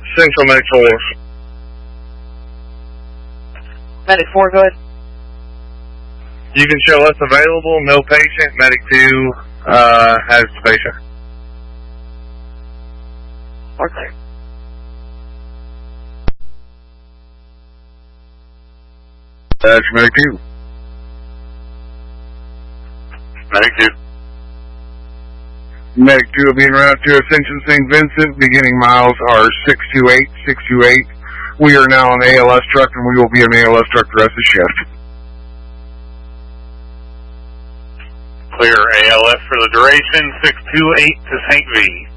Central Medic 4. Medic 4, go ahead. You can show us available, no patient. Medic 2 has the patient. Okay. That's Medic 2. Medic 2. Medic 2 will be en route to Ascension St. Vincent. Beginning miles are 628, 628. We are now on ALS truck, and we will be on ALS truck the rest of the shift. Clear ALS for the duration, 628 to St. V.